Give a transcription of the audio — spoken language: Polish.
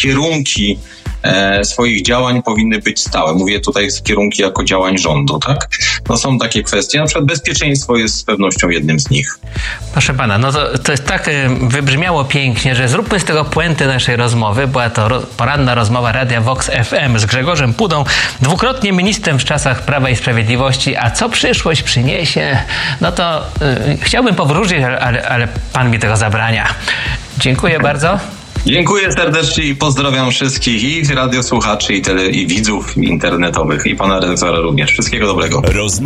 kierunki swoich działań powinny być stałe. Mówię tutaj kierunki jako działań rządu, tak? No są takie kwestie, na przykład bezpieczeństwo jest z pewnością jednym z nich. Proszę pana, no to jest tak wybrzmiało pięknie, że zróbmy z tego puentę naszej rozmowy. Była to poranna rozmowa Radia Vox FM z Grzegorzem Pudą, dwukrotnie ministrem w czasach Prawa i Sprawiedliwości. A co przyszłość przyniesie? No to chciałbym powrócić, ale pan mi tego zabrania. Dziękuję bardzo. Dziękuję serdecznie i pozdrawiam wszystkich i radiosłuchaczy, i widzów internetowych, i pana redaktora również. Wszystkiego dobrego.